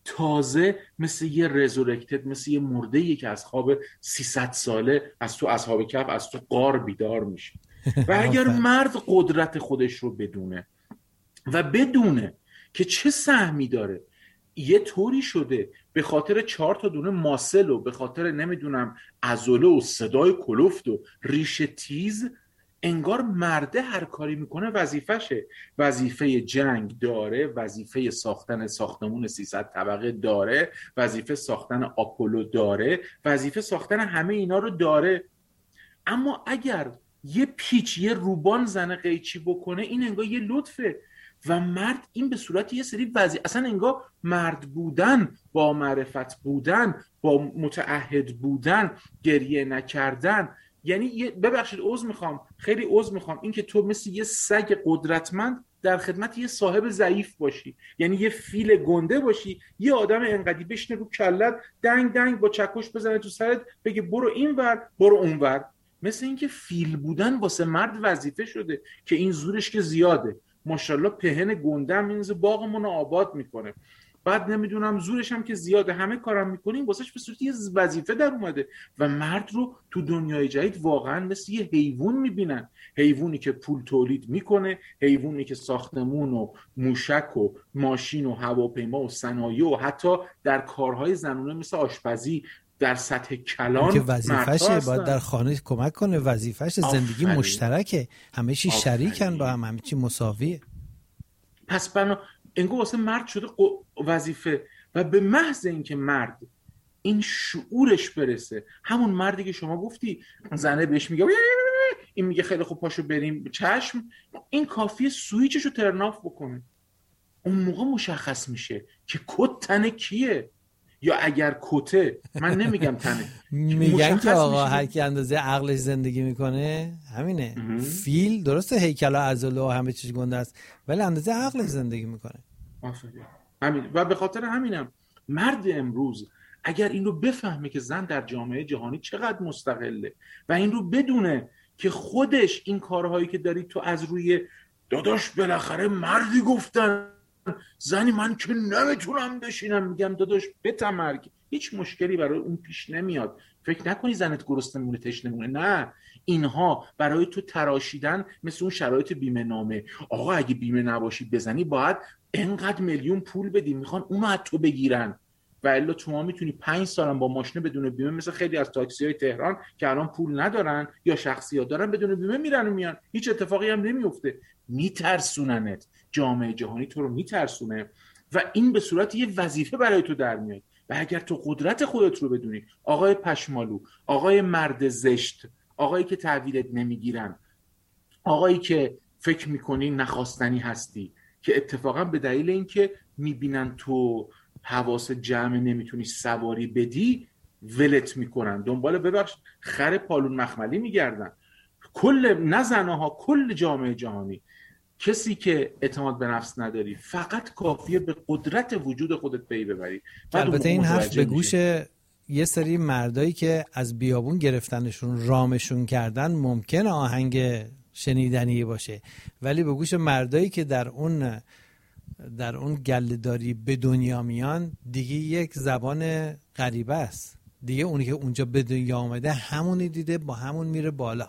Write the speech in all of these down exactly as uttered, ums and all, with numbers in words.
تازه مثل یه رزورکتد، مثل یه مرده‌ای که از خواب سیصد ساله از تو اصحاب کهف از تو غار بیدار میشه. و اگر مرد قدرت خودش رو بدونه و بدونه که چه سهمی داره، یه طوری شده به خاطر چهار تا دونه ماسل و به خاطر نمیدونم عضله و صدای کلفت و ریشه تیز، انگار مرده هر کاری میکنه وظیفشه. وظیفه جنگ داره، وظیفه ساختن ساختمون سیصد طبقه داره، وظیفه ساختن آپولو داره، وظیفه ساختن همه اینا رو داره. اما اگر یه پیچ، یه روبان زنه قیچی بکنه، این انگار یه لطفه. و مرد این به صورت یه سری وضعی، اصلا انگار مرد بودن، با معرفت بودن، با متعهد بودن، گریه نکردن، یعنی ببخشید عذر میخوام، خیلی عذر میخوام، این که تو مثل یه سگ قدرتمند در خدمت یه صاحب ضعیف باشی، یعنی یه فیل گنده باشی، یه آدم انقدی بشنه رو کلت دنگ دنگ با چکش بزنه تو سرت بگه برو این ور برو اون ور. مثل اینکه فیل بودن واسه مرد وظیفه شده که این زورش که زیاده، ماشاءالله پهن گنده هم میز باغمون رو آباد میکنه، بعد نمیدونم زورش هم که زیاده، همه کارم میکنیم واسهش به صورت یه وظیفه در اومده. و مرد رو تو دنیای جدید واقعا مثل یه حیوان میبینن، حیوانی که پول تولید میکنه، حیوانی که ساختمون و موشک و ماشین و هواپیما و صنایع و حتی در کارهای زنونه مثل آشپزی در سطح کلان که وظیفشه، باید در خانه کمک کنه، وظیفشه، زندگی مشترکه، همه چی شریکن با هم، همه چی مساویه. پس بنا انگار واسه مرد شده وظیفه. و به محض اینکه مرد این شعورش برسه، همون مردی که شما گفتی زنه بهش میگه این میگه خیلی خوب پاشو بریم چشم، این کافیه سویچشو ترناف بکنه، اون موقع مشخص میشه که کت تن کیه، یا اگر کته، من نمیگم تنه، میگن که آقا هر کی اندازه عقلش زندگی میکنه همینه. فیل درسته هیکل و عضله و همه چیز گنده است، ولی اندازه عقلش زندگی میکنه. آفرین. همین. و به خاطر همینم مرد امروز اگر این رو بفهمه که زن در جامعه جهانی چقدر مستقله و این رو بدونه که خودش این کارهایی که داری تو از روی داداش بالاخره مردی گفتن زنی من که نمیتونم بشینم، میگم داداش بتمرگ، هیچ مشکلی برای اون پیش نمیاد. فکر نکنی زنت گرسنه میمونه تشنه میمونه، نه، اینها برای تو تراشیدن مثل اون شرایط بیمه نامه. آقا اگه بیمه نباشی بزنی باید انقدر میلیون پول بدی، میخوان اونو از تو بگیرن، و الا تو میتونی پنج سالم با ماشین بدون بیمه، مثل خیلی از تاکسی های تهران که الان پول ندارن یا شخصیات دارن بدون بیمه میرن و میان، هیچ اتفاقی هم نمیفته. میترسوننت، جامعه جهانی تو رو میترسونه و این به صورت یه وظیفه برای تو در میاد. و اگر تو قدرت خودت رو بدونی، آقای پشمالو، آقای مرد زشت، آقایی که تحویلت نمیگیرن، آقایی که فکر میکنی نخواستنی هستی، که اتفاقا به دلیل اینکه میبینن تو حواس جمع نمیتونی سواری بدی ولت میکنن، دنبال ببخش خر پالون مخملی میگردن. کل نه زنها، کل جامعه جهانی، کسی که اعتماد به نفس نداری فقط کافیه به قدرت وجود خودت پی ببری. البته این حرف به گوش یه سری مردایی که از بیابون گرفتنشون رامشون کردن ممکنه آهنگ شنیدنی باشه، ولی به گوش مردایی که در اون در اون گله‌داری به دنیا میان دیگه یک زبان غریبه است دیگه. اونی که اونجا به دنیا آمده همونی دیده، با همون میره بالا.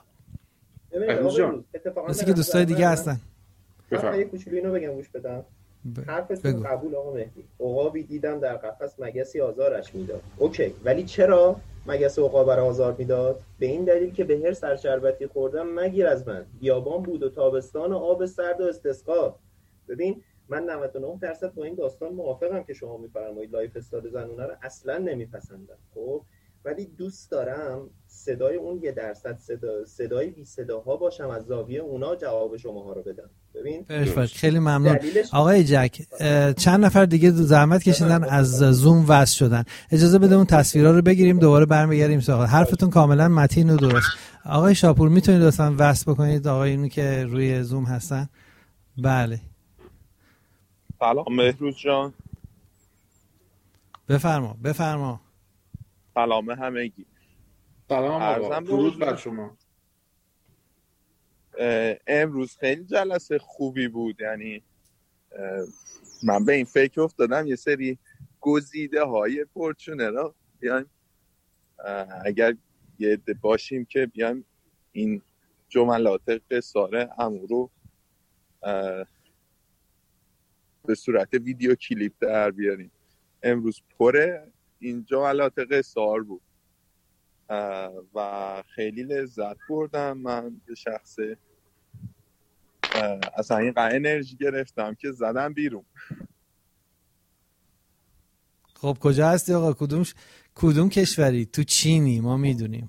مثل که دوستای دیگه هستن. من یه کوچولو اینو بگم گوش بدم. حرفتون قبول آقا مهدی. عقابی دیدم در قفس مگسی آزارش میداد. اوکی، ولی چرا مگس عقاب را آزار میداد؟ به این دلیل که به هر سرشربتی خوردم مگیر از من. بیابان بود و تابستان و آب سرد و استسقا. ببین من نود و نه درصد با این داستان موافقم که شما میفرمایید لایف استایل زنونه رو اصلا نمیپسندم، خب، ولی دوست دارم صدای اون یه درصد صدا صدای بی صداها باشم، از زاویه اونا جواب شماها رو بدم. ببین خیلی ممنون آقای جک. چند نفر دیگه زحمت کشیدن از زوم وصل شدن، اجازه بده اون تصویرها رو بگیریم دوباره برمیگردیم سراغ حرفتون. کاملا متین و درست. آقای شاپور میتونید لطفاً وصل بکنید آقایونی که روی زوم هستن؟ بله. سلام مهروز جان. بفرما بفرما. سلام همگی. سلام آقا، درود بر شما. امروز خیلی جلسه خوبی بود، یعنی من به این فکر افتادم یه سری گزیده های فورچونرا بیایم اگر یه عده باشیم که بیایم این جملات قصاره عمو رو به صورت ویدیو کلیپ در بیاریم. امروز پره این جملات قصار بود و خیلی لذت بردم. من به شخصه اصلا این قدر انرژی گرفتم که زدم بیرون. خب کجا هستی آقا؟ کدوم کدوم کشوری؟ تو چینی ما میدونیم.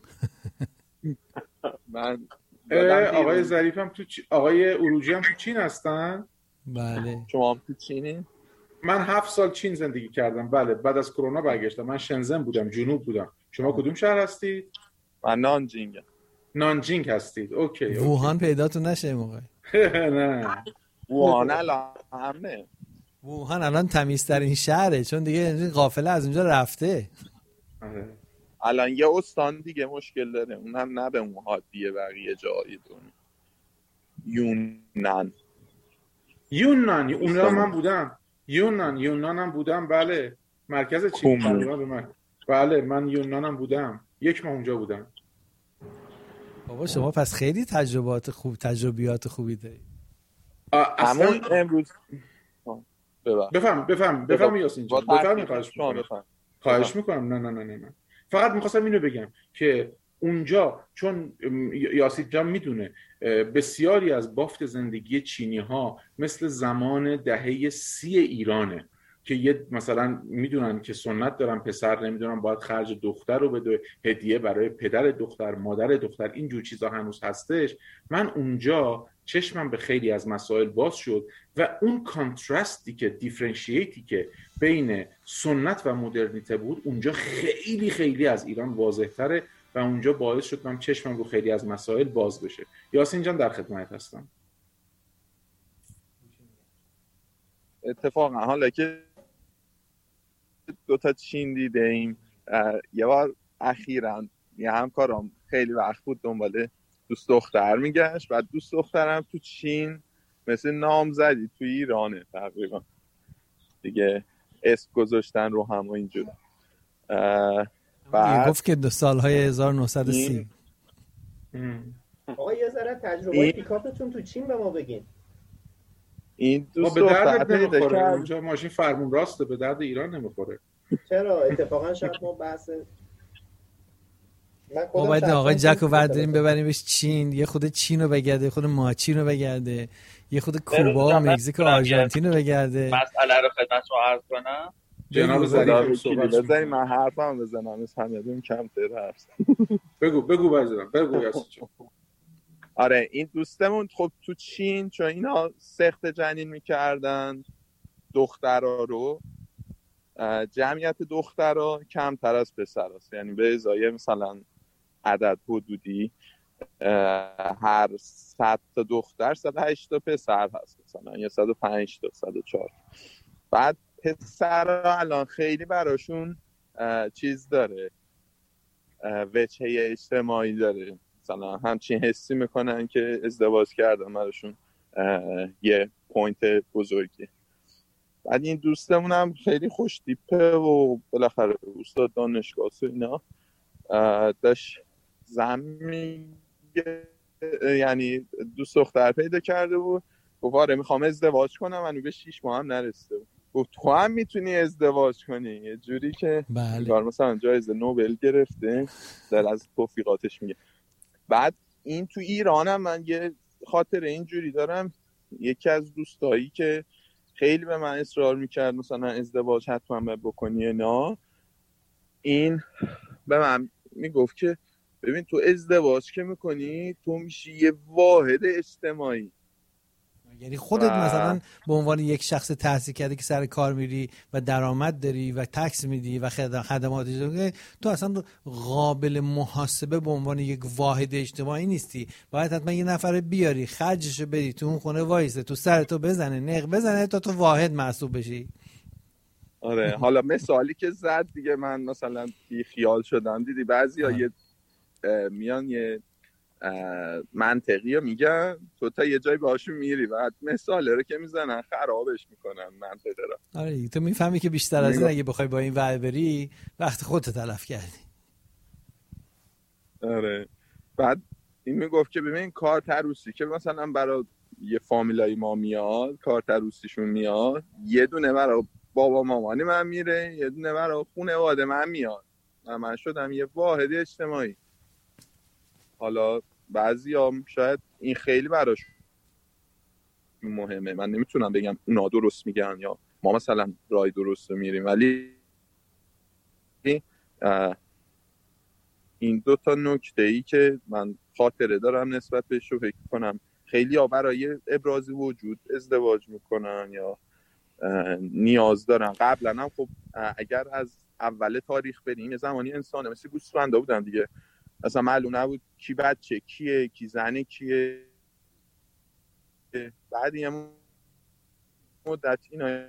من آقای ظریفم تو چ... آقای اروجی هم تو چین هستن؟ بله. شما هم تو چینی؟ من هفت سال چین زندگی کردم. بله بعد از کرونا برگشتم. من شنزن بودم، جنوب بودم. شما کدوم شهر هستید؟ من نانجینگم. نانجینگ هستید. اوکی. اوکی. ووهان پیداتون نشه این موقع. نه. ووهان الان همه. ووهان الان تمیزترین شهره چون دیگه قافله از اونجا رفته. الان یه استان دیگه مشکل داره، اونم نه به اون حادیه بقیه جایی دنیا. یونان. یونان اونجا من بودم. یونان یونانم بودم. بله مرکز چین تقریبا به من. بله من یونانم بودم. یک ماه اونجا بودم. بابا شما پس خیلی تجربات خوب تجربیات خوبی دارید. همون امروز بفهم بفهم بفهم یاسین جان بفهم. خواهش میکنم خواهش میکنم. نه نه نه نه فقط میخواستم اینو بگم که اونجا چون یاسین جان میدونه بسیاری از بافت زندگی چینی ها مثل زمان دهه سی ایرانه که یه مثلا میدونن که سنت دارن پسر نمیدونن باید خرج دختر رو بده، هدیه برای پدر دختر، مادر دختر، این جور چیزا هنوز هستش. من اونجا چشمم به خیلی از مسائل باز شد و اون کانتراستی که دیفرنشییتی که بین سنت و مدرنیته بود اونجا خیلی خیلی از ایران واضح‌تره و اونجا باعث شد من چشمم رو خیلی از مسائل باز بشه. یاسین جان در خدمت هستم. اتفاقا حالا که دو تا چین دیده ایم، یه بار اخیراً یه همکارم خیلی وقت بود دنباله دوست دختر میگشت، بعد دوست دخترم تو چین مثل نامزدی تو ایرانه تقریبا دیگه، اسم گذاشتن رو هم و اینجور. بعد گفت که دو سالهای هزار و نهصد و سی. آقا یه ذره تجربه پیکاپتون تو چین به ما بگین. این دوست به درد نمیخوره اونجا، ماشین فرمون راسته، به درد ایران نمیخوره. چرا؟ اتفاقا شاید ما بحث ما باید آقای جک رو برداریم ببریمش چین، یه خود چین رو بگرده، خود ماچین رو بگرده، یه خود کوبا و مکزیک و آرژانتین رو بگرده. مسئله رو خدمت رو عرض کنم. جناب ظریف صحبت بزنید من حرفم بزنم از همه کم تر حرف. بگو بگو بزنم بگو یاسین. آره این دوستمون خب تو چین چون اینا سخت جنین میکردن دخترها رو، جمعیت دخترها کمتر از پسراست، یعنی به ازای مثلا عدد حدودی هر صد تا دختر صد و هشت تا پسر هست مثلا، یا صد و پنج تا صد و چهار. بعد پسرها الان خیلی براشون چیز داره، وجهه اجتماعی داره، مثلا همچین حسی میکنن که ازدواج کردن براشون یه پوینت بزرگی. بعد این دوستمون هم خیلی خوش تیپه و بالاخره استاد دانشگاه و اینا داشت زمین، یعنی دوست دختر پیدا کرده بود، گفت آره میخوام ازدواج کنم، من به شیش ماه هم نرسیده بود. گفت تو هم میتونی ازدواج کنی، یه جوری که بله. مثلا جایزه نوبل گرفته در از توفیقاتش میگه. بعد این تو ایران هم من یه خاطر اینجوری دارم، یکی از دوستایی که خیلی به من اصرار میکرد مثلا ازدواج حتما بکنی، نه این به من میگفت که ببین تو ازدواج که میکنی تو میشی یه واحد اجتماعی، یعنی خودت مثلا به عنوان یک شخص تحصیل کرده که سر کار میری و درآمد داری و تکس میدی و خدمات داری، تو اصلا قابل محاسبه به عنوان یک واحد اجتماعی نیستی. باید حتما یه نفر بیاری خرجشو بدی تو اون خونه وایسه تو سرتو بزنه نق بزنه تا تو واحد محسوب بشی. آره حالا مثالی که زد دیگه من مثلا بی خیال شدم. دیدی بعضیا یه میان یه منطقی میگن، تو تا یه جایی باهاشون میری و مثاله رو که میزنن خرابش میکنن منطقه رو. آره تو میفهمی که بیشتر از این اگه بخوای با این وعده بری وقت خودت تلف کردی. آره بعد این میگفت که ببین کارت عروسی که مثلا برای یه فامیلای ما میاد، کارت عروسیشون میاد، یه دونه برای بابا مامانی من میره، یه دونه برای خانواده من میاد و من شدم یه واحد اجتماعی. حالا بعضیام شاید این خیلی براش مهمه، من نمیتونم بگم اونا درست میگن یا ما مثلا رای درست رو میریم، ولی این دو تا نکته ای که من خاطره دارم نسبت بهش رو فکر کنم خیلی ها برای ابراز وجود ازدواج میکنن یا نیاز دارن. قبلا هم خب اگر از اول تاریخ بریم زمانی انسانه مثل گوسفندا بودن دیگه، اصلا معلوم نبود کی بچه کیه کی زنه کیه. بعد یه مدت اینا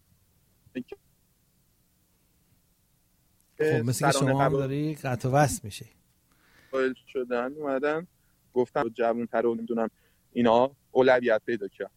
خب مثل که شما هم داری قطع و وصل میشه قائل شدن اومدن گفتن جوان تر رو نمیدونم اینا اولویت پیدا کرد.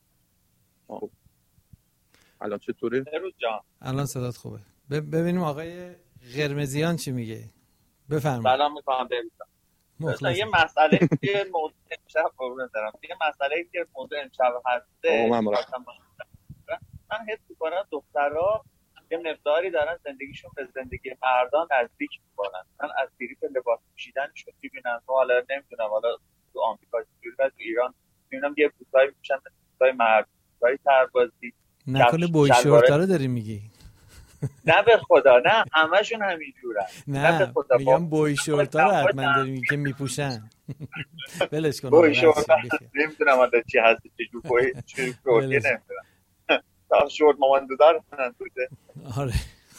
الان چطوره؟ الان صدات خوبه. ببینیم آقای قرمزیان چی میگه. بفرمایید. سلام میکنم بهتون. یه مسئله که موضوع امشب قربون دارم یه مسئله که موضوع امشب هسته من, من حس میکنم دخترها یه مقداری دارن زندگیشون به زندگی مردان نزدیک میکنن. من از طریق لباس پوشیدنشون میبینم، حالا نمیدونم حالا تو آمریکا چجوری و تو ایران میبینم یه بوتای میپوشن مثل بوتای مرد، بوتای تربازی. نکنه بوی شورتا رو داری میگی؟ نه به خدا نه، همشون همینجورن. نه, نه میگم بوی شورتا رو حتما داری میگی که میپوشن. بلش کن. بوی شورتا نمیدونم حالا چی هست چجور بوی چجور بوی نمیدونم. تا شورت مامان دودار کنن توده. آره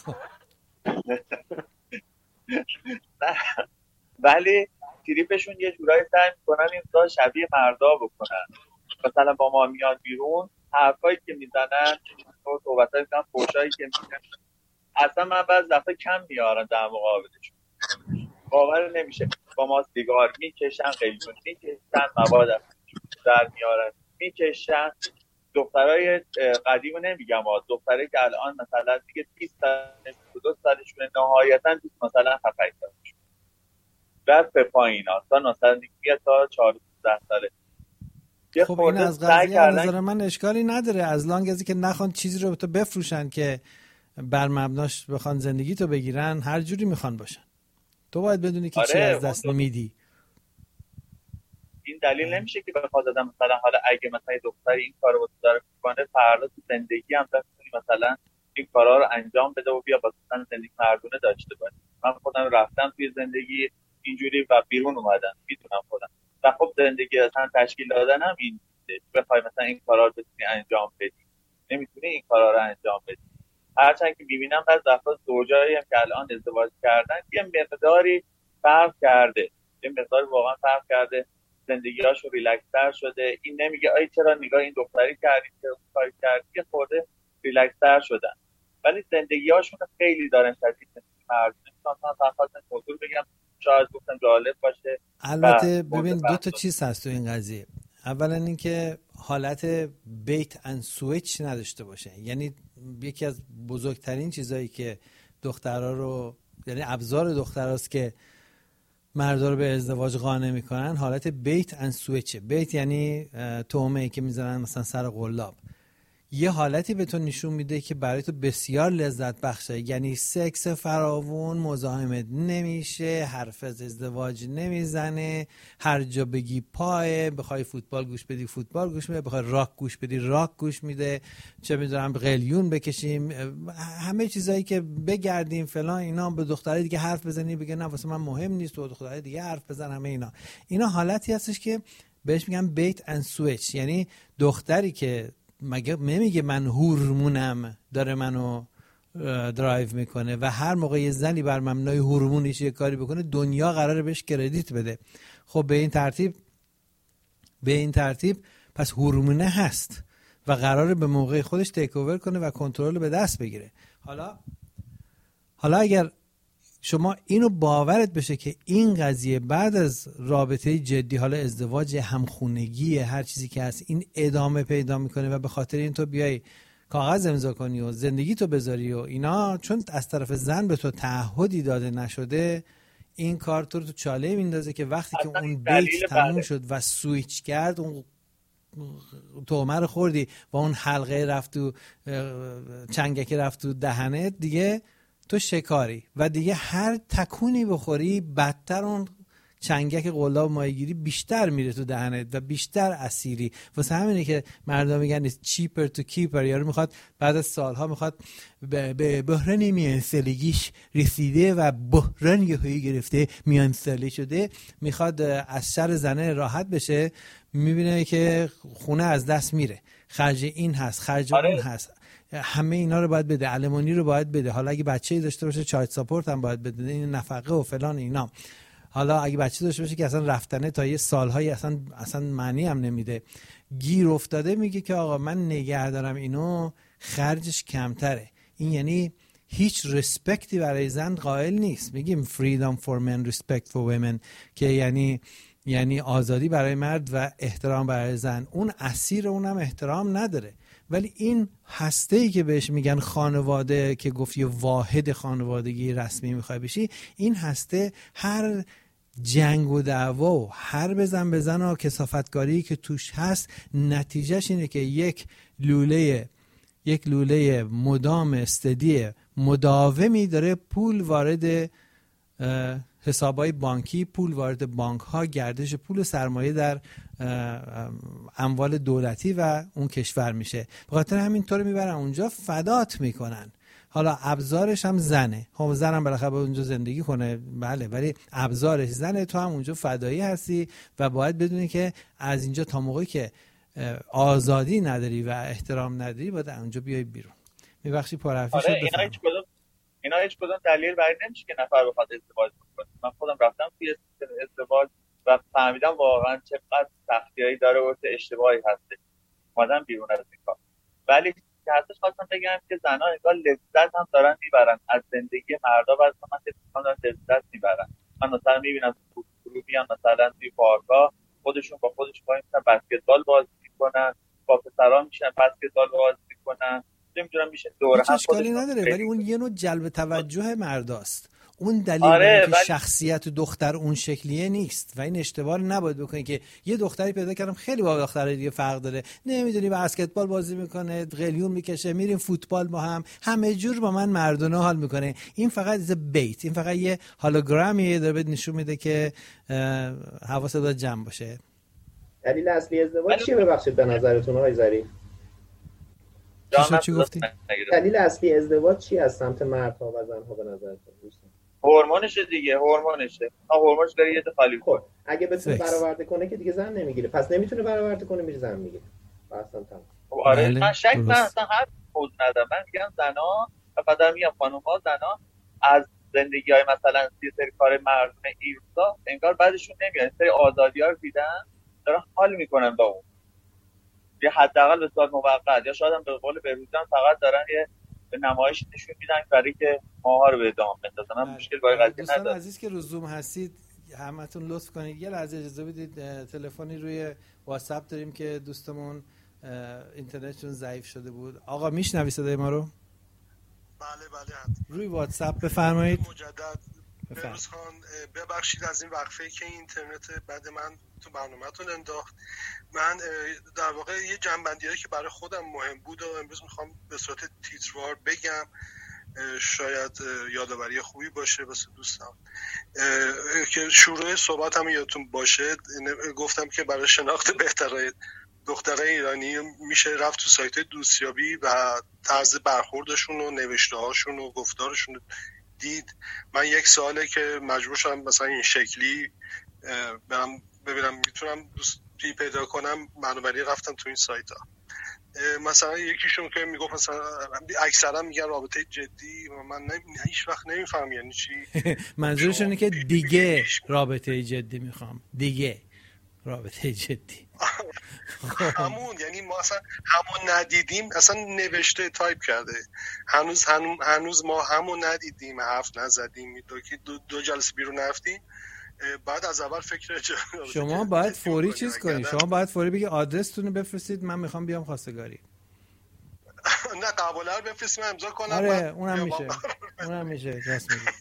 ولی تریپشون یه جورایی سعی میکنن این تا شبیه مردا بکنن. مثلا با ما میاد بیرون حرفایی که میزنن و صحبتایی میکنن فوشایی که میکنن اصلا من بعض دفعه کم میارم در مقابلشون. باور نمیشه با ما سیگار میکشن، قلیون میکشن، مواد در میارن میکشن. دخترای قدیم نمیگم ها، دختره که الان مثلا دیگه بیست سالش دو سالشونه نهایتا مثلا هفت هشت سالشون بعد به پایین ها تا مثلا دیگه تا چهارده ساله. خب این از قضیه از نظر من اشکالی نداره از لانگ ازی که نخوان چیزی رو به تو بفروشن که بر مبناش بخوان زندگی تو بگیرن، هر جوری میخوان باشن. تو باید بدونی که آره، چی از دست میدی. این دلیل نمیشه که بخواد آدم مثلا حالا اگه مثلا دختر این کارو داره میکنه فردا تو زندگی هم بتونی مثلا این کارا رو انجام بده و بیا با مثلا زندگی مردونه داشته باشه. من خودم رفتم توی زندگی اینجوری و بیرون اومدم، میدونم خودم. و خب زندگی اصلا تشکیل دادن هم این بخوای مثلا این کارا رو بتونی انجام بدی، نمیتونی این کارا رو انجام بدی. هرچند که میبینم بعضی وقتا زوجایی هم که الان ازدواج کردن یه مقداری فرق کرده، یه مقداری واقعا فرق کرده، زندگی‌هاش ریلکس‌تر شده. این نمیگه ای چرا نگاه این دختری کردی که اون کاری کردی، یه خورده ریلکس‌تر شدن، ولی زندگی‌هاشون خیلی دارن شدید مردونه. مثلا فقط موضوع بگم شاید گفتم جالب باشه. البته ببین دو تا چیز هست تو این قضیه. اولا اینکه حالت بیت اند سویچ نداشته باشه، یعنی یکی از بزرگترین چیزایی که دخترها رو، یعنی ابزار دختراست که مردا رو به ازدواج قانع میکنن، حالت بیت اند سویچه. بیت یعنی تومه که میذارن مثلا سر قلاب. یه حالتی به تو نشون میده که برای تو بسیار لذت بخشه، یعنی سکس فراوون، مزاحمت نمیشه، حرف از ازدواج نمیزنه، هر جا بگی پایه، بخوای فوتبال گوش بدی فوتبال گوش میده، بخوای راک گوش بدی راک گوش میده، چه میدونم قلیون بکشیم، همه چیزایی که بگردیم فلان اینا، به دخترای دیگه حرف بزنی بگه نه واسه من مهم نیست، تو دخترای دیگه حرف بزن، همه اینا. اینا حالتی هستش که بهش میگن بیت اند سویچ، یعنی دختری که مگه نمیگه من هورمونم داره منو درایو میکنه و هر موقع یه زنی بر مبنای هورمونش یه کاری بکنه دنیا قراره بهش کردیت بده. خب به این ترتیب به این ترتیب پس هورمونه هست و قراره به موقع خودش تیک اوور کنه و کنترل به دست بگیره. حالا حالا اگر شما اینو باورت بشه که این قضیه بعد از رابطه جدی، حالا ازدواج، همخونگی، هر چیزی که هست، این ادامه پیدا میکنه و به خاطر این تو بیای کاغذ امضا کنی و زندگی تو بذاری و اینا، چون از طرف زن به تو تعهدی داده نشده، این کار تو رو تو چاله میندازه که وقتی که اون بیت تموم شد و سویچ کرد، اون تومه رو خوردی و اون حلقه رفت تو چنگک رفت تو دهنت، دیگه تو شکاری و دیگه هر تکونی بخوری بدتر اون چنگک قلاب ماهیگیری بیشتر میره تو دهنت و بیشتر اسیری. واسه همینه که مردم میگن cheaper to keeper. یارو میخواد بعد از سالها میخواد به بحران میان سالگیش رسیده و بحران یهویی گرفته، میان ساله شده، میخواد از شر زنه راحت بشه، میبینه که خونه از دست میره، خرج این هست، خرج آره. اون هست، همه اینا رو باید بده، الومانی رو باید بده، حالا اگه بچه‌ای داشته باشه چایلد ساپورت هم باید بده، این نفقه و فلان اینا، حالا اگه بچه داشته باشه که اصلا رفتنه تا یه سالهایی اصلا اصلا معنی هم نمیده، گیر افتاده، میگه که آقا من نگه دارم اینو، خرجش کمتره. این یعنی هیچ رسپکتی برای زن قائل نیست. میگیم freedom for men, respect for women، که یعنی یعنی آزادی برای مرد و احترام برای زن. اون اسیر اونم احترام نداره. ولی این هسته‌ای که بهش میگن خانواده، که گفتی واحد خانوادگی رسمی میخوای بشی، این هسته هر جنگ و دعوا و هر بزن بزن و کثافتکاری که توش هست، نتیجهش اینه که یک لوله یک لوله مدام استدی مداومی داره پول وارد حسابای بانکی، پول وارد بانک ها، گردش پول سرمایه در اموال دولتی و اون کشور میشه. به خاطر همین طور میبرن اونجا، فدات میکنن. حالا ابزارش هم زنه، هم زنم بالاخره باید اونجا زندگی کنه، بله، ولی ابزارش زنه، تو هم اونجا فدایی هستی و باید بدونی که از اینجا تا موقعی که آزادی نداری و احترام نداری باید اونجا بیای بیرون. میبخشی پرحرفی آره، شد. اینا هیچ کدوم اینا هیچ کدوم دلیل بر نمیشه که نفر بخواد ازدواج کنه. من خودم رفتم توی ازدواج و فهمیدم واقعا چقدر سختیایی داره و چه اشتباهی هست. اومدم بیرون از این کار. ولی که هستش خواستم بگم که زن‌ها انگار لذت هم دارن میبرن از زندگی مردا و از من هم دارن لذت میبرن. من مثلا میبینم تو گروهی هم مثلا توی پارک‌ها خودشون با خودشون با این بسکتبال بازی میکنن، با پسرا میشن بسکتبال بازی میکنن، نمیدونم میشه دوره هم اشکالی نداره، ولی اون یه نوع جلب توجه مرداست. اون دلیل آره، که ولی... شخصیت دختر اون شکلیه نیست و این اشتباه نباید بکنی که یه دختری پیدا کردم خیلی با دخترای دیگه فرق داره، نمیدونی بسکتبال بازی میکنه، قلیون میکشه، میریم فوتبال با هم، همه جور با من مردونه حال میکنه. این فقط از بیت، این فقط یه هولوگرامیه داره بهت نشون میده که حواست باید جمع باشه. دلیل اصلی ازدواج چیه ببخشید به نظرتون آقای ظریف؟ چی گفتی؟ دلیل اصلی ازدواج چی از سمت مردها و زنها به نظرتون؟ هورمونشه دیگه، هورمونشه. ها هورمونش داره یه خالی کنه. اگه بتونه برآورده کنه که دیگه زن نمیگیره. پس نمیتونه برآورده کنه میره زن میگیره. اصلا تمام. آره من شک من اصلا هر خود ندارم. من میگم زنا، فقط میگم خانوما، زنا از زندگی‌های مثلا یه سری کار مردونه ایرسا انگار بعدشون نمیاد. سری آزادی‌ها رو دیدن دارن حال میکنن با اون. یه حداقل به صورت موقت یا شاید هم به قول بهروزان فقط دارن یه به نمایش نشون میدن برای که ماها رو به ادامه بندازن. من مشکل با این قضیه ندارم. دوستان عزیز که رو زوم هستید همتون لطف کنید یه لحظه اجازه بدید، تلفنی روی واتساپ داریم که دوستمون اینترنتشون ضعیف شده بود. آقا میشنوی صدای ما رو؟ بله بله. روی واتساپ بفرمایید. مجدد بهروز خان ببخشید از این وقفه که اینترنت بعد من تو برنامه‌تون انداخت. من در واقع یه جنبندیایی که برای خودم مهم بود و امروز میخوام به صورت تیتروار بگم، شاید یادآوری خوبی باشه واسه دوستان که شروع صحبتم یادتون باشه. گفتم که برای شناخت بهتر دخترای ایرانی میشه رفت تو سایت دوستیابی و طرز برخوردشون و نوشته هاشون و گفتارشون رو دید. من یک ساله که مجبور شدم مثلا این شکلی برم ببینم میتونم دوستی پیدا کنم، بنابراین رفتم تو این سایت ها. مثلا یکیشون که میگفت مثلا اکثرا میگن رابطه جدی و من نه هیچ وقت نمیفهم یعنی چی. منظورش اینه که دیگه رابطه جدی میخوام دیگه. رابطه جدی. همون یعنی ما اصلا همون ندیدیم، اصلا نوشته تایپ کرده، هنوز هنوز, هنوز ما همون ندیدیم، حرف نزدیم، دو, دو, دو جلسه بیرون رفتیم، بعد از اول فکر شما باید فوری چیز کنید، شما باید فوری بگی آدرستون رو بفرستید من میخوام بیام خواستگاری. نه قبوله رو بفرستیم امضا کنم. آره اونم میشه، اونم میشه راست میگی.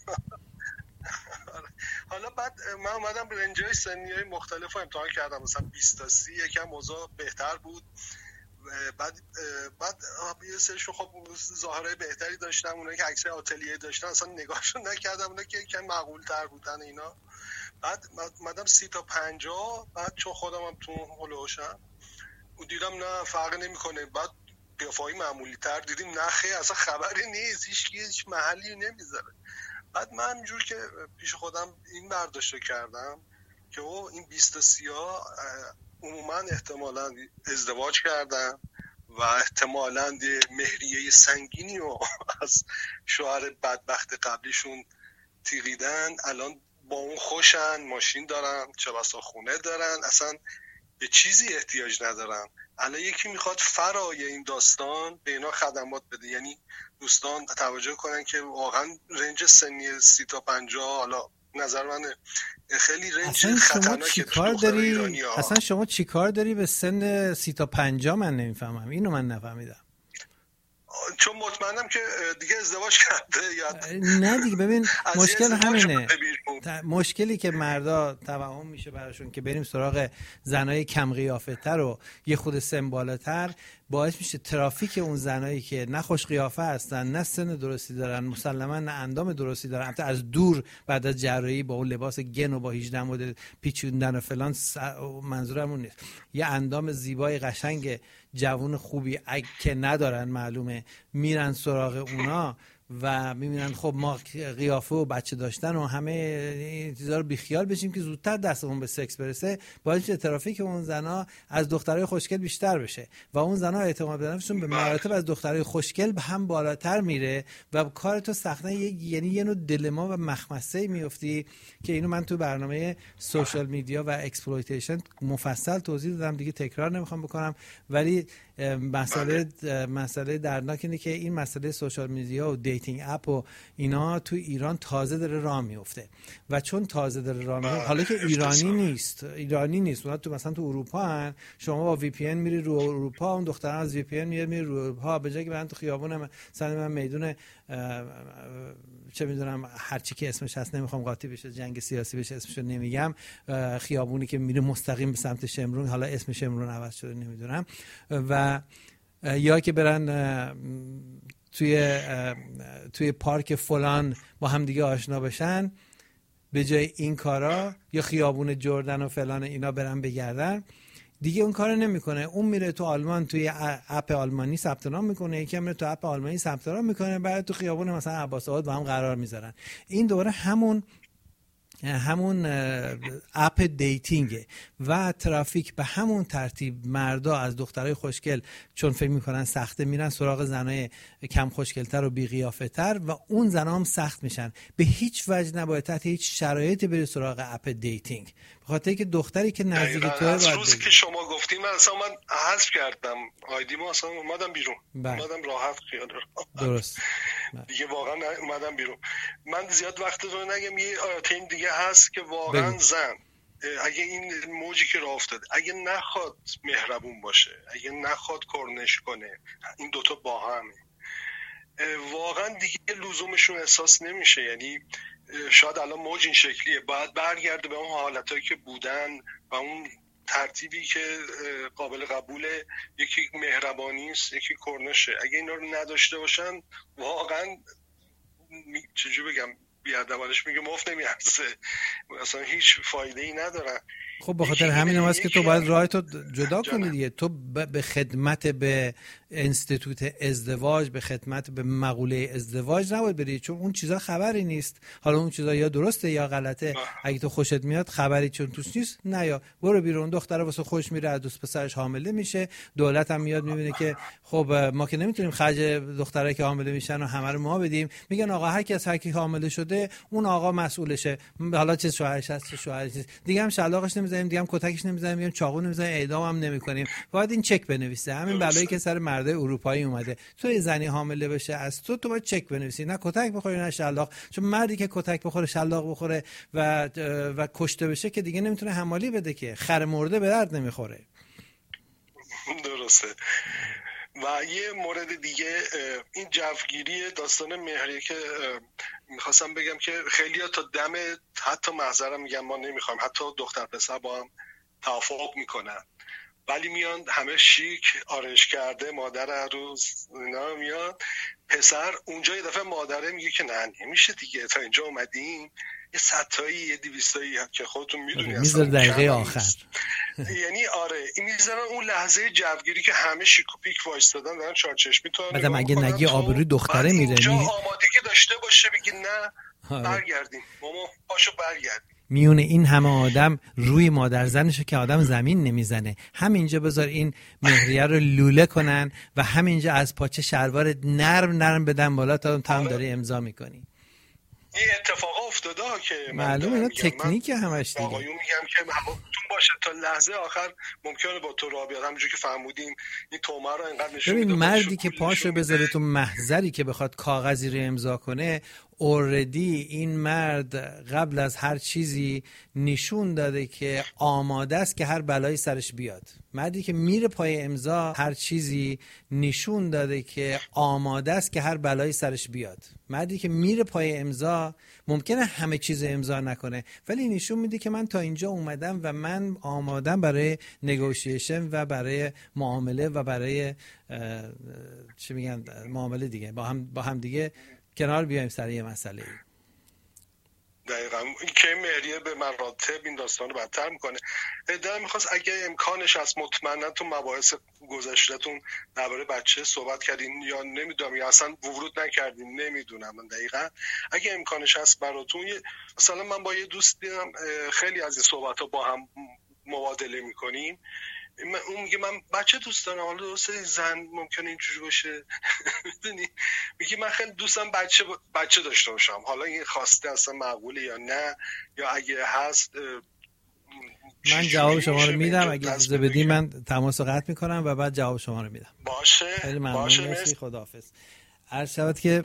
حالا بعد من اومدم رنج‌های سنی‌های مختلف رو امتحان کردم، مثلا بیست تا سی یکم اوضاع بهتر بود، بعد بعد یه سریشون خب ظاهرای بهتری داشتم، اونایی که عکسای آتلیه داشتن اصلا نگاهشون نکردم، اونایی که یکم معقول‌تر بودن اینا. بعد اومدم سی تا پنجاه، بعد چون خودم هم تو هلوشم و دیدم نه فرق نمی‌کنه، بعد قیافه‌ای معمولی‌تر دیدیم، نه خیر اصلا خبری نیست، هیچ هیچ محلی نمیذاره. بعد من اینجور که پیش خودم این برداشت کردم که او این بیست تا سی ها عموما احتمالاً ازدواج کردن و احتمالاً مهریه سنگینی رو از شوهر بدبخت قبلیشون تیغیدن، الان با اون خوشن، ماشین دارن، چه بسا خونه دارن، اصلا به چیزی احتیاج ندارن. الان یکی میخواد فرای این داستان به اینا خدمات بده. یعنی دوستان توجه کنن که واقعا رنج سنی سی تا پنجاه، حالا نظر من خیلی رنج خطرناکه. کار داری اصلا شما چی کار داری به سن سی تا پنجاه؟ من نمیفهمم اینو، من نفهمیدم. چون مطمئنم که دیگه ازدواج کرده یا نه دیگه. ببین مشکل همینه، مشکلی که مردا توهم میشه براشون که بریم سراغ زنای کم قیافه تر و یه خود سن بالاتر، باعث میشه ترافیک اون زنایی که نه خوش قیافه هستن، نه سن درستی دارن، مسلما نه اندام درستی دارن، البته از دور بعد از جراحی با اون لباس گن و با هجده مدل پیچوندن و فلان، منظورم اون نیست، یه اندام زیبای قشنگ جوون خوبی که ندارن معلومه، میرن سراغ اونا و میبینن خب ما قیافه و بچه داشتن و همه این چیزا رو بیخیال بشیم که زودتر دستمون به سکس برسه، باعث ترافیک اون زنا از دخترای خوشگل بیشتر بشه و اون زنا اعتماد به نفسشون به مراتب از دخترای خوشگل به هم بالاتر میره و کار تو سختن. یعنی یه نوع دلما و مخمسه میفتی که اینو من تو برنامه سوشال میدیا و اکسپلویتیشن مفصل توضیح دادم، دیگه تکرار نمیخوام بکنم، ولی مسئله مسئله دردناک اینه که این مسئله سوشال میدیا و دیتینگ اپ و اینا تو ایران تازه داره راه میفته و چون تازه داره راه میفته، حالا که ایرانی نیست ایرانی نیست اونا تو مثلا تو اروپا هن، شما با وی پی ان میری رو اروپا، اون دختران از وی پی ان میاد میره رو اروپا، به جای که برن تو خیابون مثلا من میدون چه میدونم هر چی که اسمش هست، نمیخوام قاطی بشه، جنگ سیاسی بشه اسمشو نمیگم، خیابونی که میره مستقیم به سمت شمرون، حالا اسم شمرون عوض شده نمیدونم، و یا که برن توی توی پارک فلان با هم دیگه آشنا بشن، به جای این کارا یا خیابون جردن و فلان اینا برن بگردن، دیگه اون کارو نمیکنه. اون میره تو آلمان توی اپ آلمانی ثبت نام میکنه، یکی میره تو اپ آلمانی ثبت نام میکنه، بعد تو خیابون مثلا عباس آباد با هم قرار میذارن. این دوباره همون همون اپ دیتینگه و ترافیک به همون ترتیب مردا از دخترای خوشگل چون فکر میکنن سخته میرن سراغ زنای کم خوشگلتر و بی قیافه تر و اون زنا هم سخت میشن. به هیچ وجه نباید تحت هیچ شرایطی بری سراغ اپ دیتینگ، به خاطر که دختری که نزدیک توه از روزی که شما گفتیم من اصلا من حذف کردم آیدی ما، اصلا اومدم بیرون بله. اومدم راحت خیال درست دیگه واقعا اومدم بیرون. من زیاد وقت رو نگم، یه تیم دیگه هست که واقعا بگو. زن اگه این موجی که راه افتاد اگه نخواد مهربون باشه، اگه نخواد کرنش کنه، این دوتا با همه واقعا دیگه لزومشون احساس نمیشه. یعنی شاید الان موج این شکلیه، باید برگرده به اون حالتایی که بودن و اون ترتیبی که قابل قبوله، یکی مهربانی است یکی کرنشه. اگه اینا رو نداشته باشن واقعا چجوری بگم بیادبانش میگه مفت نمیارزه، اصلا هیچ فایده ای نداره. خب به خاطر همین هم هست که تو باید راهتو جدا کنی دیگه. تو به خدمت به انستیتوت ازدواج، به خدمت به مقوله ازدواج نباید بری، چون اون چیزا خبری نیست. حالا اون چیزا یا درسته یا غلطه، اگه تو خوشت میاد خبری چون توش نیست، نه یا برو بیرون. دختره واسه خوش میره، از دوست پسرش حامله میشه، دولت هم میاد میبینه که خب ما که نمیتونیم خرج دخترایی که حامله میشن و همه رو ما بدیم، میگن آقا هر کی از هر کی حامله شده اون آقا مسئولشه، حالا چه شوهرش هست چه شوهرش دیگه هم شلاقش نمیذاره نمیزنیم، دیگه هم کتکش نمیزنیم، میگیم چاقو نمیزنیم، اعدام هم نمیکنیم. باید این چک بنویسه. همین بلایی که سر مردای اروپایی اومده، تو یه زنی حامله بشه از تو تو باید چک بنویسی، نه کتک بخوری نه شلاق. چون مردی که کتک بخوره، شلاق بخوره و و کشته بشه که دیگه نمیتونه حمالی بده، که خر مرده به درد نمیخوره. درسته. و یه مورد دیگه این جوگیری داستان مهریه که میخواستم بگم که خیلی ها تا دم حتی محضرم میگن ما نمیخوایم، حتی دختر پسر با هم توافق میکنن، ولی میان همه شیک آرش کرده، مادر عروس اینا میاد، پسر اونجا یه دفعه مادره میگه که نه نمیشه دیگه، تا اینجا اومدیم، یه ستایی یه دویستایی که خودتون میدونی میذاره دقیقه آخر. یعنی آره این میذارن اون لحظه جوگیری که همه شیک و پیک وایستادن دارن چارچشمی تو بعدم اگه نگی آبروی دختره میره، اینجا آمادگی داشته باشه بگی نه برگردیم ماما پاشو برگردیم. میونه این همه آدم روی مادر زنشو که آدم زمین نمیزنه، همینجا بذار این مهریه رو لوله کنن و همینجا از پاچه شلوار نرم نرم بدن بالا تا هم داری امضا میکنی. این اتفاق افتاده که معلومه اینا تکنیک همش دیگه. آقایون میگم که حواستون باشه تا لحظه آخر ممکنه با تو راه بیاد، همونجوری که فهمودیم این تومه رو اینقدر نشون میده. ببین مردی که پاشو بذاره تو محضری که بخواد کاغذی رو امضا کنه، اوردی این مرد قبل از هر چیزی نشون داده که آماده است که هر بلایی سرش بیاد. مردی که میره پای امضا هر چیزی نشون داده که آماده است که هر بلایی سرش بیاد. مردی که میره پای امضا ممکنه همه چیز امضا نکنه، ولی نشون میده که من تا اینجا اومدم و من آمادم برای نگوشیشن و برای معامله و برای چی میگن معامله دیگه، با هم با هم دیگه کنار بیایم سر یه مسئله. دقیقاً این که مهریه به مراتب این داستان رو بدتر میکنه. دلم میخواست اگه امکانش هست، مطمئنا تو مباحث گذشته‌تون درباره بچه صحبت کردین یا نمیدونم یا اصلا ورود نکردین، نمیدونم من دقیقاً، اگه امکانش هست براتون، مثلا من با یه دوست دیدم خیلی از این صحبت‌ها با هم مبادله میکنیم، اون میگه من بچه دوست دارم، حالا درسته زن ممکنه اینجوری باشه میدونی، میگه من خیلی دوستم بچه بچه داشته باشم، حالا این خواسته اصلا معقوله یا نه، یا اگه هست من جواب شما رو میدم، اگه اجازه بدی من تماس رو قطع میکنم و بعد جواب شما رو میدم. باشه خیلی ممنون، مرسی، خداحافظ. عرض شود که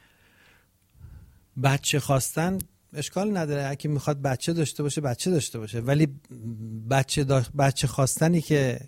بچه خواستن اشکال نداره، اگه میخواد بچه داشته باشه بچه داشته باشه، ولی بچه دا... بچه خواستنی که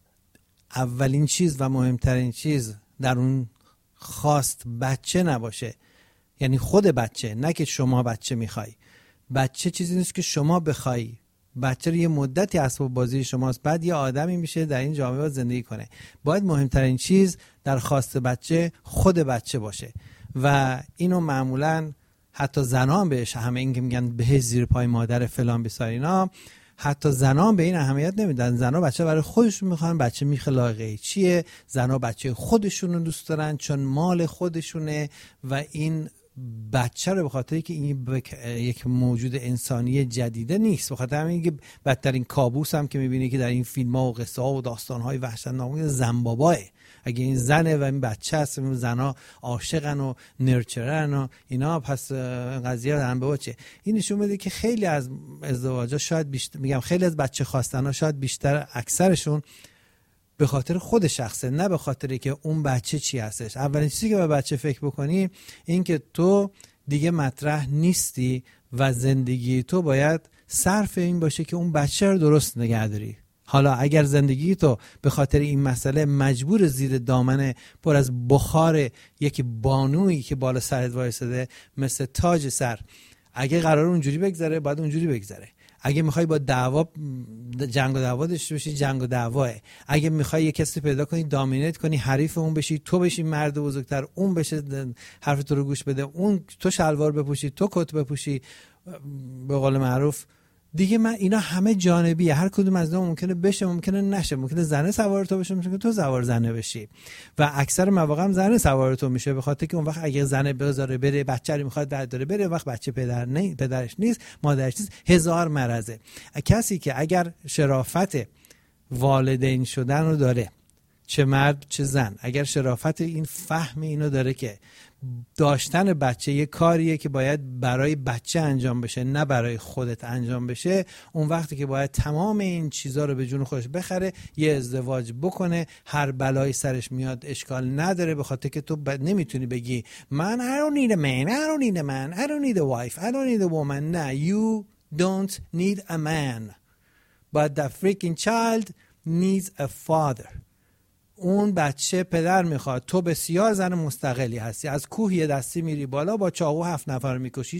اولین چیز و مهمترین چیز در اون خواست بچه نباشه، یعنی خود بچه، نه که شما بچه میخوای. بچه چیزی نیست که شما بخوای، بچه رو یه مدتی اسباب بازی شماست، بعد یه آدمی میشه در این جامعه باید زندگی کنه. باید مهمترین چیز در خواست بچه خود بچه باشه و اینو معمولاً حتی زنان هم بهش همه این که میگن به زیر پای مادر فلان بسار اینا، حتی زنان به این اهمیت نمیدن. زنان بچه برای خودشون میخوان، بچه میخلاقه چیه، زنان بچه خودشون رو دوست دارن چون مال خودشونه و این بچه رو به خاطر که این بک... یک موجود انسانی جدیده نیست، به خاطر همین که بدترین کابوس هم که میبینی که در این فیلم ها و قصه ها و داستان های وحشتناک زن باباه. اگه این زنه و این بچه هست، این زنها عاشقن و نرچرن و اینا، پس قضیه زن بابا چه؟ این نشون میده که خیلی از ازدواجا شاید بیشتر، میگم خیلی از بچه خواستنها شاید بیشتر اکثرشون به خاطر خود شخصه، نه به خاطری که اون بچه چی هستش. اولین چیزی که به بچه فکر بکنی این که تو دیگه مطرح نیستی و زندگی تو باید صرف این باشه که اون بچه رو درست نگه داری. حالا اگر زندگی تو به خاطر این مسئله مجبور زیر دامن پر از بخار یک بانویی که بالا سرت وایساده مثل تاج سر، اگه قرار اونجوری بگذره باید اونجوری بگذره. اگه میخوای با دعوا جنگ و دعوا داشته باشی، جنگ و دعواه. اگه میخوای یه کسی پیدا کنی دامینیت کنی، حریف اون بشی، تو بشی مرد بزرگتر، اون بشه حرف تو رو گوش بده، اون تو شلوار بپوشی، تو کت بپوشی، به قول معروف دیگه. من اینا همه جانبیه، هر کدوم از اینا ممکنه بشه ممکنه نشه، ممکنه زنه سوار تو بشه، ممکنه تو سوار زنه بشی و اکثر مواقع هم زنه سوار تو میشه، به خاطر که اون وقت اگه زنه بذاره بره، بچه رو میخواد برداره بره، وقت بچه پدر نه، پدرش نیست، مادرش نیست، هزار مرزه. کسی که اگر شرافت والدین شدن رو داره، چه مرد چه زن، اگر شرافت این فهم اینو داره که داشتن بچه یه کاریه که باید برای بچه انجام بشه نه برای خودت انجام بشه، اون وقتی که باید تمام این چیزا رو به جون خودش بخره، یه ازدواج بکنه، هر بلایی سرش میاد اشکال نداره، به خاطر که تو ب... نمیتونی بگی من I don't need a man, I don't need a man, I don't need a wife, I don't need a woman. نه, you don't need a man but the freaking child needs a father. اون بچه پدر میخواد. تو بسیار زن مستقلی هستی، از کوه یه دستی میری بالا، با چاقو هفت نفر میکشی،